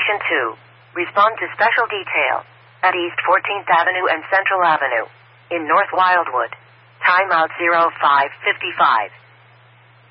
Station 2. Respond to special detail. At East 14th Avenue and Central Avenue. In North Wildwood. Timeout 0555.